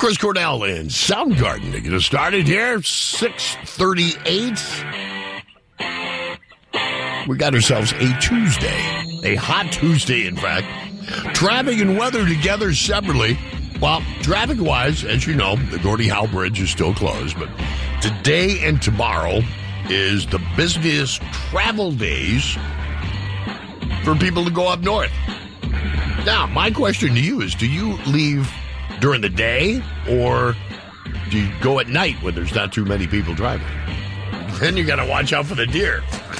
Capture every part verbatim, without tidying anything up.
Chris Cornell in Soundgarden to get us started here. six thirty-eight. We got ourselves a Tuesday. A hot Tuesday, in fact. Traffic and weather together separately. Well, traffic-wise, as you know, the Gordie Howe Bridge is still closed, but today and tomorrow is the busiest travel days for people to go up north. Now, my question to you is, do you leave during the day, or do you go at night when there's not too many people driving? Then you got to watch out for the deer.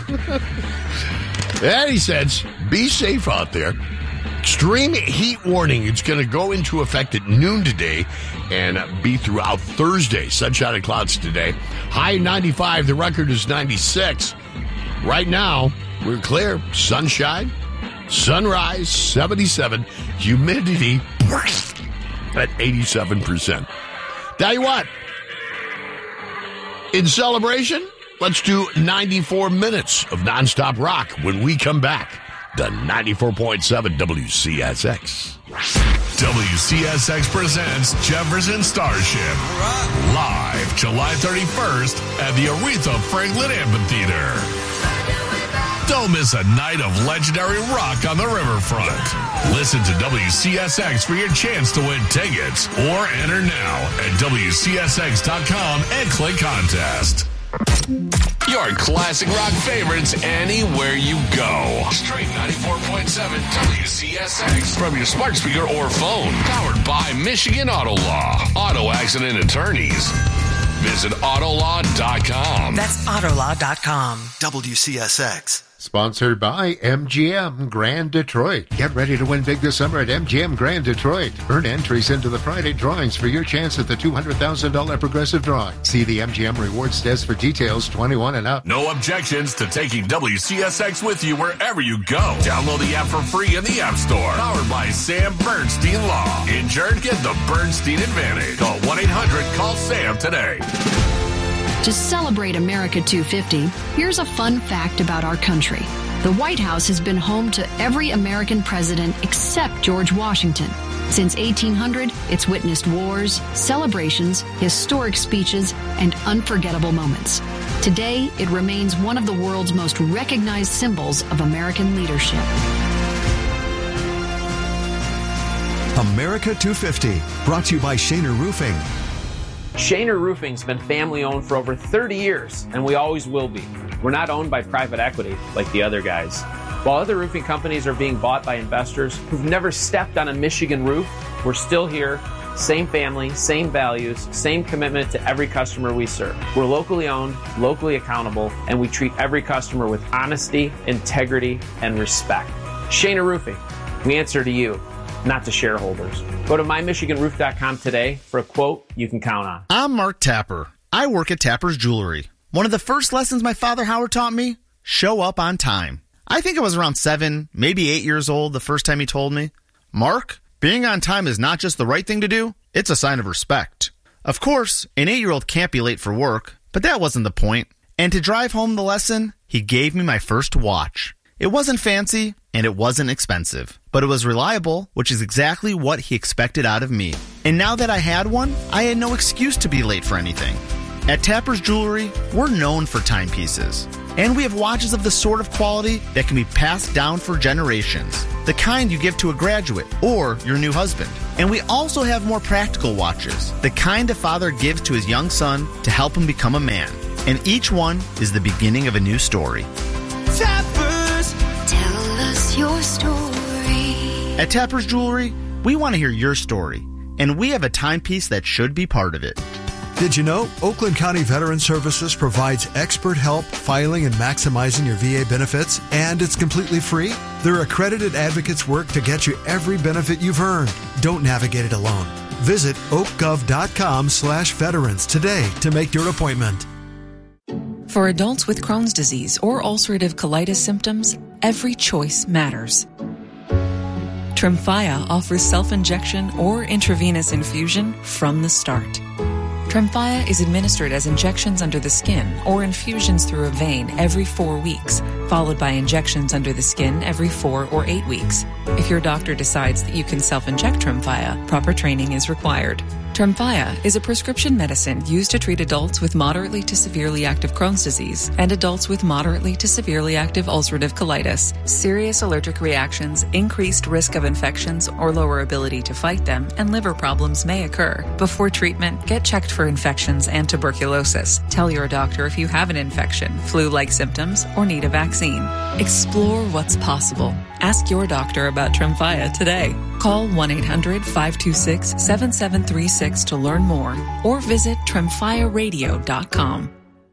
And he says, be safe out there. Extreme heat warning. It's going to go into effect at noon today and be throughout Thursday. Sunshine and clouds today. High ninety-five. The record is ninety-six. Right now, we're clear. Sunshine. Sunrise, seventy-seven. Humidity at eighty-seven percent. Tell you what. In celebration, let's do ninety-four minutes of nonstop rock when we come back. The ninety-four point seven W C S X. W C S X presents Jefferson Starship. Live July thirty-first at the Aretha Franklin Amphitheater. Don't miss a night of legendary rock on the riverfront. Listen to W C S X for your chance to win tickets or enter now at W C S X dot com and click contest. Your classic rock favorites anywhere you go. Stream ninety-four point seven W C S X from your smart speaker or phone. Powered by Michigan Auto Law. Auto accident attorneys. Visit Autolaw dot com. That's Autolaw dot com. W C S X. Sponsored by M G M Grand Detroit. Get ready to win big this summer at M G M Grand Detroit. Earn entries into the Friday drawings for your chance at the two hundred thousand dollars Progressive Drawing. See the M G M Rewards desk for details. twenty-one and up. No objections to taking W C S X with you wherever you go. Download the app for free in the App Store. Powered by Sam Bernstein Law. Injured? Get the Bernstein Advantage. Call one eight hundred call SAM today. To celebrate America two fifty, here's a fun fact about our country. The White House has been home to every American president except George Washington. Since eighteen hundred, it's witnessed wars, celebrations, historic speeches, and unforgettable moments. Today, it remains one of the world's most recognized symbols of American leadership. America two fifty, brought to you by Shaner Roofing. Shaner Roofing's been family-owned for over thirty years, and we always will be. We're not owned by private equity like the other guys. While other roofing companies are being bought by investors who've never stepped on a Michigan roof, we're still here, same family, same values, same commitment to every customer we serve. We're locally owned, locally accountable, and we treat every customer with honesty, integrity, and respect. Shaner Roofing, we answer to you, not to shareholders. Go to my michigan roof dot com today for a quote you can count on. I'm Mark Tapper. I work at Tapper's Jewelry. One of the first lessons my father Howard taught me, show up on time. I think I was around seven, maybe eight years old the first time he told me, Mark, being on time is not just the right thing to do, it's a sign of respect. Of course, an eight-year-old can't be late for work, but that wasn't the point. And to drive home the lesson, he gave me my first watch. It wasn't fancy, and it wasn't expensive, but it was reliable, which is exactly what he expected out of me. And now that I had one, I had no excuse to be late for anything. At Tapper's Jewelry, we're known for timepieces, and we have watches of the sort of quality that can be passed down for generations, the kind you give to a graduate or your new husband. And we also have more practical watches, the kind a father gives to his young son to help him become a man. And each one is the beginning of a new story. Tapper's, tell us your story. At Tapper's Jewelry, we want to hear your story, and we have a timepiece that should be part of it. Did you know Oakland County Veteran Services provides expert help filing and maximizing your V A benefits, and it's completely free? Their accredited advocates work to get you every benefit you've earned. Don't navigate it alone. Visit oakgov.com slash veterans today to make your appointment. For adults with Crohn's disease or ulcerative colitis symptoms, every choice matters. Tremfya offers self-injection or intravenous infusion from the start. Tremfya is administered as injections under the skin or infusions through a vein every four weeks, followed by injections under the skin every four or eight weeks. If your doctor decides that you can self-inject Tremfya, proper training is required. Tremfya is a prescription medicine used to treat adults with moderately to severely active Crohn's disease and adults with moderately to severely active ulcerative colitis. Serious allergic reactions, increased risk of infections or lower ability to fight them, and liver problems may occur. Before treatment, get checked for infections and tuberculosis. Tell your doctor if you have an infection, flu-like symptoms, or need a vaccine. Explore what's possible. Ask your doctor about Tremfya today. Call one eight hundred five two six seven seven three six to learn more or visit tremfya radio dot com.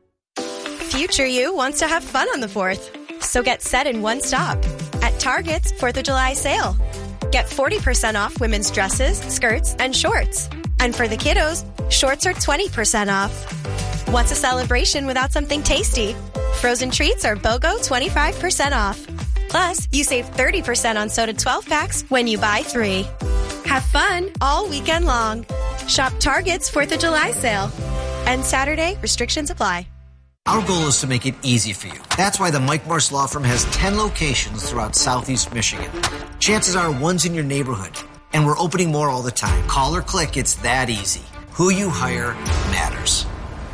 Future you wants to have fun on the fourth, so get set in one stop at Target's fourth of July sale. Get forty percent off women's dresses, skirts, and shorts. And for the kiddos, shorts are twenty percent off. What's a celebration without something tasty? Frozen treats are BOGO twenty-five percent off. Plus, you save thirty percent on soda twelve packs when you buy three. Have fun all weekend long. Shop Target's fourth of July sale. And Saturday, restrictions apply. Our goal is to make it easy for you. That's why the Mike Marsh Law Firm has ten locations throughout Southeast Michigan. Chances are one's in your neighborhood. And we're opening more all the time. Call or click, it's that easy. Who you hire matters.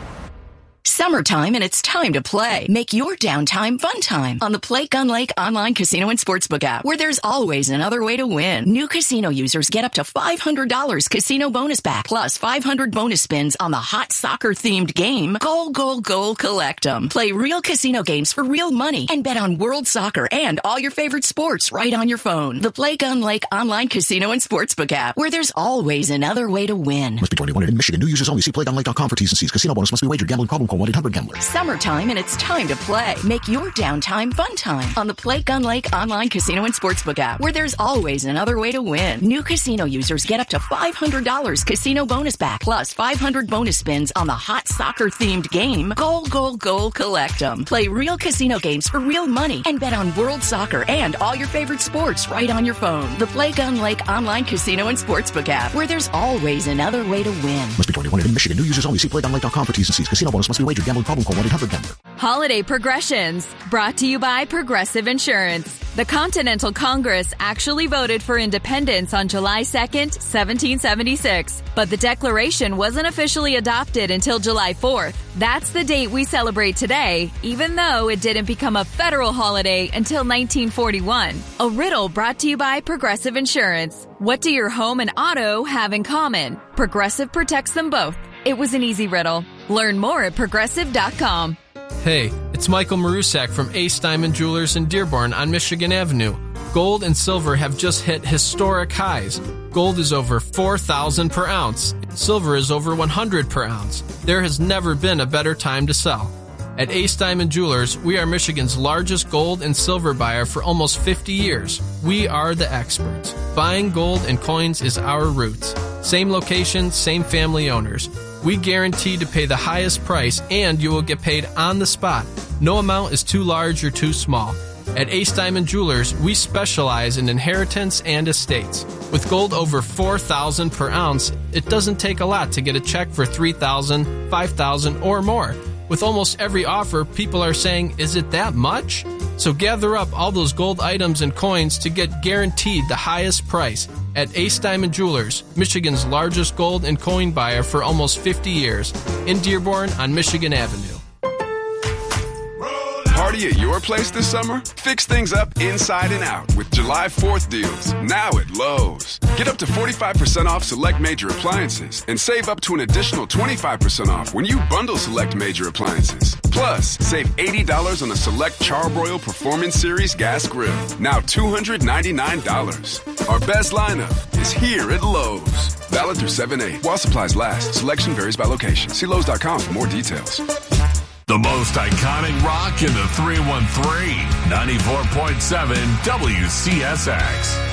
Summertime, and it's time to play. Make your downtime fun time on the Play Gun Lake online casino and sportsbook app, where there's always another way to win. New casino users get up to five hundred dollars casino bonus back, plus five hundred bonus spins on the hot soccer-themed game, Goal, Goal, Goal, Collect 'em. Play real casino games for real money and bet on world soccer and all your favorite sports right on your phone. The Play Gun Lake online casino and sportsbook app, where there's always another way to win. Must be twenty-one in Michigan. New users only. See play gun lake dot com for T's and C's. Casino bonus must be wagered. Gambling problem. Call one eight hundred gambler. Summertime, and it's time to play. Make your downtime fun time on the Play Gun Lake online casino and sportsbook app, where there's always another way to win. New casino users get up to five hundred dollars casino bonus back, plus five hundred bonus spins on the hot soccer-themed game, Goal, Goal, Goal, Collect 'em. Play real casino games for real money and bet on world soccer and all your favorite sports right on your phone. The Play Gun Lake online casino and sportsbook app, where there's always another way to win. Must be twenty-one in Michigan. New users only. See play gun lake dot com for T's and C's. Casino bonus must be wagered. Gambling problem. Call one eight hundred gambler. Holiday Progressions, brought to you by Progressive Insurance. The Continental Congress actually voted for independence on July second, seventeen seventy-six, but the Declaration wasn't officially adopted until July fourth. That's the date we celebrate today, even though it didn't become a federal holiday until nineteen forty-one. A riddle brought to you by Progressive Insurance. What do your home and auto have in common? Progressive protects them both. It was an easy riddle. Learn more at progressive dot com. Hey, it's Michael Marusak from Ace Diamond Jewelers in Dearborn on Michigan Avenue. Gold and silver have just hit historic highs. Gold is over four thousand per ounce. Silver is over one hundred per ounce. There has never been a better time to sell. At Ace Diamond Jewelers, we are Michigan's largest gold and silver buyer for almost fifty years. We are the experts. Buying gold and coins is our roots. Same location, same family owners. We guarantee to pay the highest price, and you will get paid on the spot. No amount is too large or too small. At Ace Diamond Jewelers, we specialize in inheritance and estates. With gold over four thousand per ounce, it doesn't take a lot to get a check for three thousand, five thousand, or more. With almost every offer, people are saying, is it that much? So gather up all those gold items and coins to get guaranteed the highest price. At Ace Diamond Jewelers, Michigan's largest gold and coin buyer for almost fifty years. In Dearborn on Michigan Avenue. Party at your place this summer? Fix things up inside and out with July fourth deals, now at Lowe's. Get up to forty-five percent off select major appliances and save up to an additional twenty-five percent off when you bundle select major appliances. Plus, save eighty dollars on a select Charbroil Performance Series gas grill, now two hundred ninety-nine dollars. Our best lineup is here at Lowe's. Valid through seven eight. While supplies last, selection varies by location. See Lowe's dot com for more details. The most iconic rock in the three one three, ninety-four point seven W C S X.